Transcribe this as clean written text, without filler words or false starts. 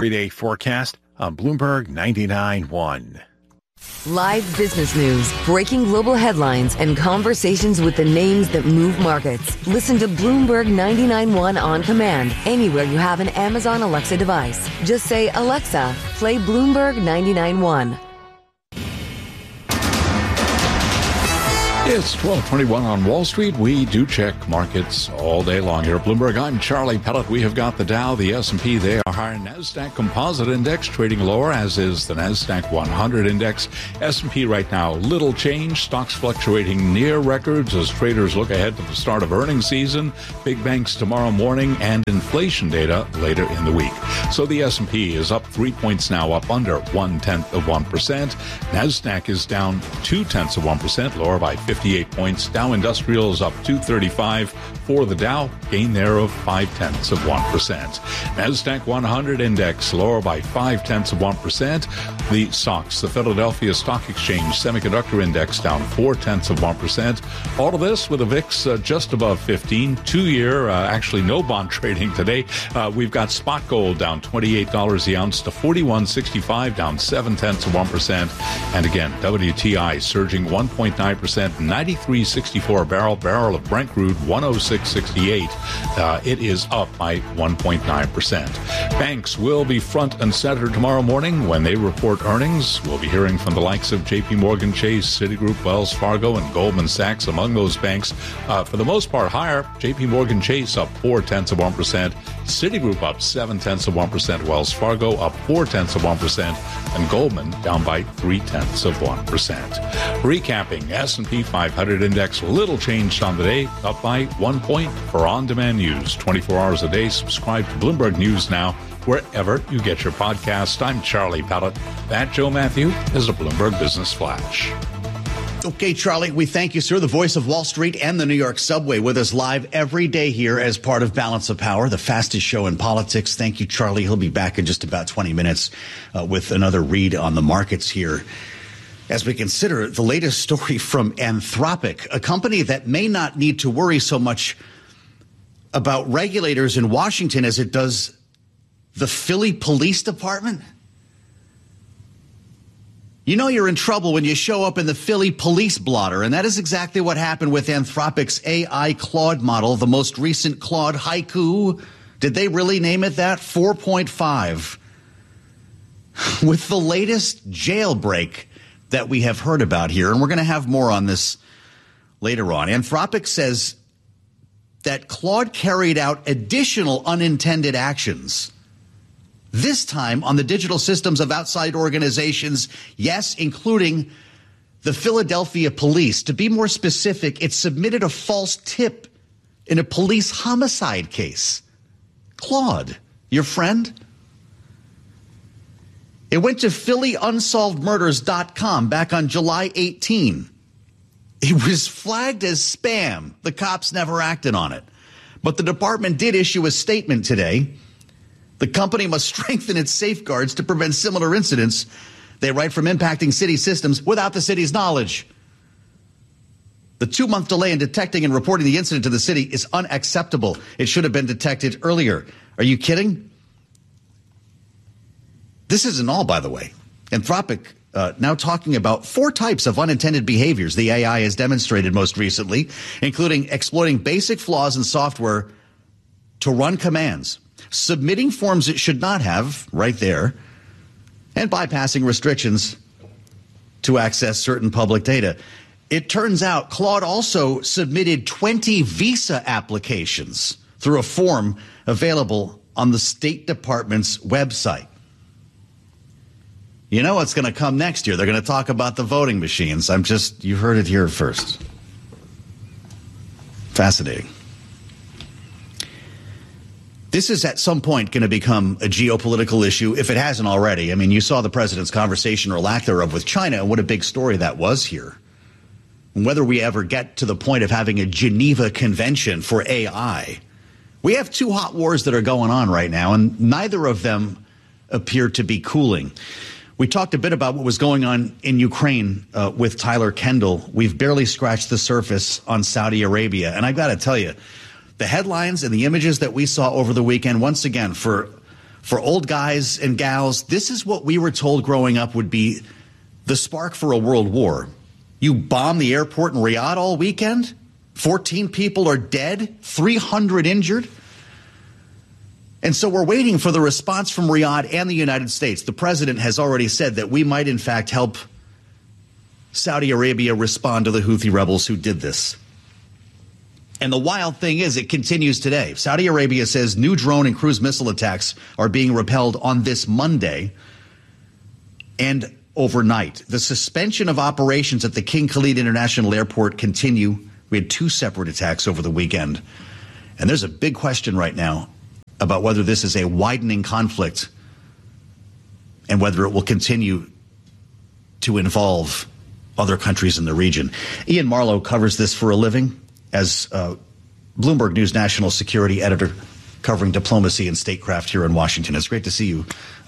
3-day forecast on Bloomberg 99.1. Live business news, breaking global headlines, and conversations with the names that move markets. Listen to Bloomberg 99.1 on command, anywhere you have an Amazon Alexa device. Just say, Alexa, play Bloomberg 99.1. It's 12:21 on Wall Street. We do check markets all day long here at Bloomberg. I'm Charlie Pellet. We have got the Dow, the S&P. They are higher. NASDAQ Composite Index trading lower, as is the NASDAQ 100 Index. S&P right now, little change. Stocks fluctuating near records as traders look ahead to the start of earnings season. Big banks tomorrow morning and inflation data later in the week. So the S&P is up 3 points now, up under 0.1%. NASDAQ is down 0.2%, lower by 58 points. Dow Industrial is up 235 for the Dow, gain there of 0.5%. NASDAQ 100 Index lower by 0.5%. The SOX, the Philadelphia Stock Exchange Semiconductor Index, down 0.4%. All of this with a VIX just above 15. 2-year, actually no bond trading today. We've got spot gold down $28 the ounce to $41.65, down 0.7%. And again, WTI surging 1.9%. 93.64 barrel of Brent crude, 106.68. It is up by 1.9%. Banks will be front and center tomorrow morning when they report earnings. We'll be hearing from the likes of JP Morgan Chase, Citigroup, Wells Fargo, and Goldman Sachs among those banks. For the most part, higher. JP Morgan Chase up 0.4%. Citigroup up 0.7%. Wells Fargo up 0.4%. And Goldman down by 0.3%. Recapping, S&P 500 Index, little changed on the day, up by 1 point. For on-demand news, 24 hours a day, subscribe to Bloomberg News now, wherever you get your podcast. I'm Charlie Pellet. That, Joe Matthew, is a Bloomberg Business Flash. Okay, Charlie, we thank you, sir. The voice of Wall Street and the New York subway with us live every day here as part of Balance of Power, the fastest show in politics. Thank you, Charlie. He'll be back in just about 20 minutes with another read on the markets here as we consider the latest story from Anthropic, a company that may not need to worry so much about regulators in Washington as it does the Philly Police Department. You know you're in trouble when you show up in the Philly police blotter, and that is exactly what happened with Anthropic's AI Claude model, the most recent Claude Haiku. Did they really name it that? 4.5. With the latest jailbreak that we have heard about here, and we're going to have more on this later on. Anthropic says that Claude carried out additional unintended actions, this time on the digital systems of outside organizations, yes, including the Philadelphia police. To be more specific, it submitted a false tip in a police homicide case. Claude, your friend? It went to PhillyUnsolvedMurders.com back on July 18. It was flagged as spam. The cops never acted on it. But the department did issue a statement today. The company must strengthen its safeguards to prevent similar incidents, they write, from impacting city systems without the city's knowledge. The 2-month delay in detecting and reporting the incident to the city is unacceptable. It should have been detected earlier. Are you kidding? This isn't all, by the way. Anthropic now talking about 4 types of unintended behaviors the AI has demonstrated most recently, including exploiting basic flaws in software to run commands, submitting forms it should not have, right there, and bypassing restrictions to access certain public data. It turns out Claude also submitted 20 visa applications through a form available on the State Department's website. You know what's going to come next year? They're going to talk about the voting machines. You heard it here first. Fascinating. This is at some point going to become a geopolitical issue, if it hasn't already. I mean, you saw the president's conversation, or lack thereof, with China, and what a big story that was here. And whether we ever get to the point of having a Geneva Convention for AI. We have 2 hot wars that are going on right now, and neither of them appear to be cooling. We talked a bit about what was going on in Ukraine with Tyler Kendall. We've barely scratched the surface on Saudi Arabia. And I've got to tell you, the headlines and the images that we saw over the weekend, once again, for For old guys and gals, this is what we were told growing up would be the spark for a world war. You bomb the airport in Riyadh all weekend? 14 people are dead, 300 injured. And so we're waiting for the response from Riyadh and the United States. The president has already said that we might, in fact, help Saudi Arabia respond to the Houthi rebels who did this. And the wild thing is, it continues today. Saudi Arabia says new drone and cruise missile attacks are being repelled on this Monday and overnight. The suspension of operations at the King Khalid International Airport continue. We had 2 separate attacks over the weekend. And there's a big question right now about whether this is a widening conflict and whether it will continue to involve other countries in the region. Ian Marlowe covers this for a living as Bloomberg News national security editor covering diplomacy and statecraft here in Washington. It's great to see you